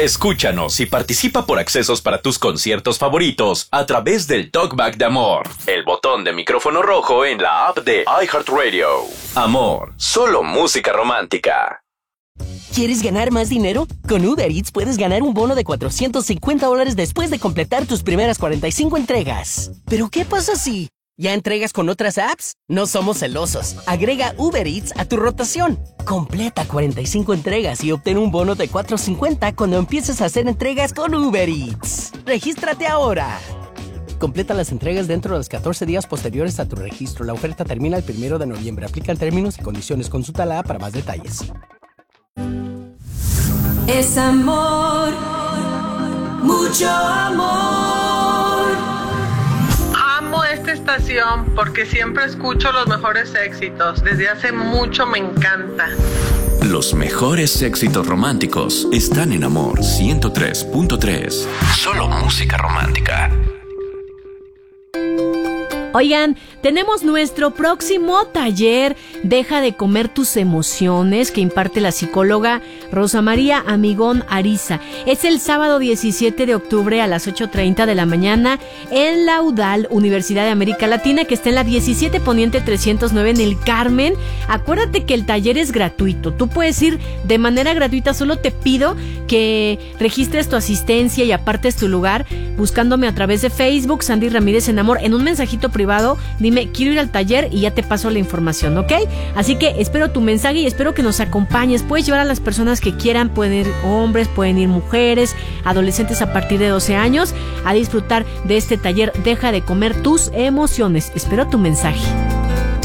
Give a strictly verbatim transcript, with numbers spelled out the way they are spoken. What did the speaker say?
Escúchanos y participa por accesos para tus conciertos favoritos a través del Talkback de Amor, el botón de micrófono rojo en la app de iHeartRadio. Amor, solo música romántica. ¿Quieres ganar más dinero? Con Uber Eats puedes ganar un bono de cuatrocientos cincuenta dólares después de completar tus primeras cuarenta y cinco entregas. ¿Pero qué pasa si ya entregas con otras apps? No somos celosos. Agrega Uber Eats a tu rotación. Completa cuarenta y cinco entregas y obtén un bono de cuatrocientos cincuenta cuando empieces a hacer entregas con Uber Eats. ¡Regístrate ahora! Completa las entregas dentro de los catorce días posteriores a tu registro. La oferta termina el primero de noviembre. Aplican términos y condiciones. Consulta la app para más detalles. Es amor, mucho amor. Amo esta estación porque siempre escucho los mejores éxitos. Desde hace mucho me encanta. Los mejores éxitos románticos están en Amor ciento tres punto tres. Solo música romántica. Oigan, tenemos nuestro próximo taller Deja de comer tus emociones, que imparte la psicóloga Rosa María Amigón Ariza. Es el sábado diecisiete de octubre a las ocho treinta de la mañana en la UDAL, Universidad de América Latina, que está en la diecisiete Poniente trescientos nueve en el Carmen. Acuérdate que el taller es gratuito. Tú puedes ir de manera gratuita, solo te pido que registres tu asistencia y apartes tu lugar buscándome a través de Facebook, Sandy Ramírez en Amor, en un mensajito privado. Dime, quiero ir al taller y ya te paso la información, ¿ok? Así que espero tu mensaje y espero que nos acompañes. Puedes llevar a las personas que quieran, pueden ir hombres, pueden ir mujeres, adolescentes a partir de doce años, a disfrutar de este taller Deja de comer tus emociones. Espero tu mensaje.